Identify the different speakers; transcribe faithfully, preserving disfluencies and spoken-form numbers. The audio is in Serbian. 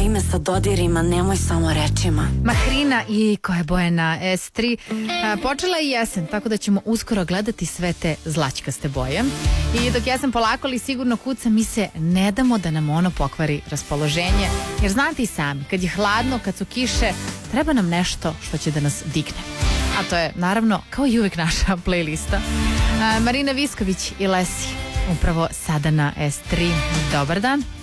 Speaker 1: Zaj me sa dodirima, nemoj samo rečima.
Speaker 2: Mahrina i koja je boja na es tri. A, počela je jesen, tako da ćemo uskoro gledati sve te zlačkaste boje. I dok jesen polako ali sigurno kuca, mi se ne damo da nam ono pokvari raspoloženje. Jer znate i sami, kad je hladno, kad su kiše, treba nam nešto što će da nas digne. A to je, naravno, kao i uvek naša playlista. A, Marina Visković i Lesi, upravo sada na es tri. Dobar dan.